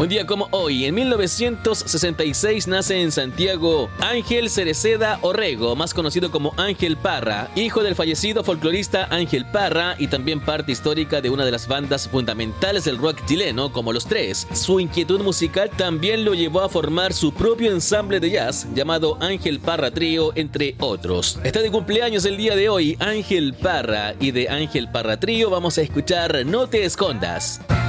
Un día como hoy, en 1966, nace en Santiago Ángel Cereceda Orrego, más conocido como Ángel Parra, hijo del fallecido folclorista Ángel Parra y también parte histórica de una de las bandas fundamentales del rock chileno, como Los Tres. Su inquietud musical también lo llevó a formar su propio ensamble de jazz llamado Ángel Parra Trío, entre otros. Está de cumpleaños el día de hoy Ángel Parra, y de Ángel Parra Trío vamos a escuchar No te escondas.